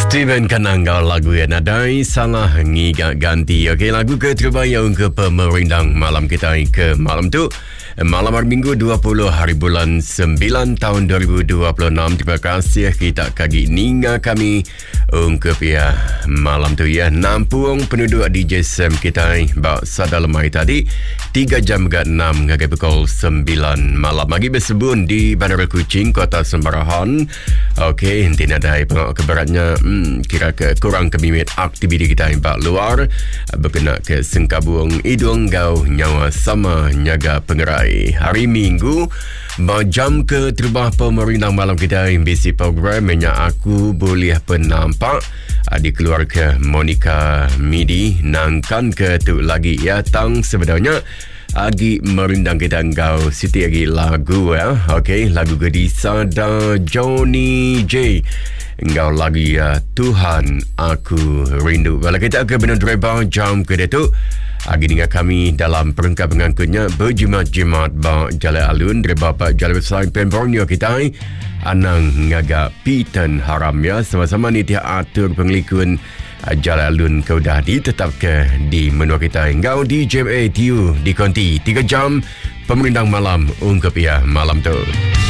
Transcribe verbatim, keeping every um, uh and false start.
Steven Kananggal lagu yang nadai salah ngigak ganti. Okey, lagu ke terbaik untuk pemerintang malam kita ke malam tu. Malam hari Minggu dua puluh hari bulan sembilan tahun dua ribu dua puluh enam. Terima kasih kita kagi ninga kami untuk ya malam tu ya. Nampung penduduk D J Sam kita bak sadar lemai tadi tiga jam ke enam ngagai pukul sembilan malam. Lagi bersebun di Bandar Kuching, Kota Sembarahan. Okey, nanti ada pengak keberatnya hmm, kira ke kurang kemimit aktiviti kita yang bak luar berkena ke Sengkabung Hidung Gau Nyawa Sama Nyaga Pengerai. Hari Minggu jam ke terubah pemerintah malam kita yang bisi program yang aku boleh penampak di keluarga Monica Midi nangkan ke tu lagi ya tang sebenarnya agi merindang kita engkau siti lagi lagu ya. Okey, lagu Gedisa dan Johnny J engkau lagi ya Tuhan Aku Rindu. Kalau kita ke benar driver jam ke dia tu agi dengan kami dalam perangkap pengangkutnya berjimat-jimat bak Jalan Alun dari Bapak Jalan Besar Pemborneo kita anang ngaga Pitan Haram ya. Sama-sama ni dia atur penglikun Jalan Alun kau dah ditetap ke di menua kita engkau di J M A T U di Konti tiga jam pemerintah malam ungkap ya malam tu.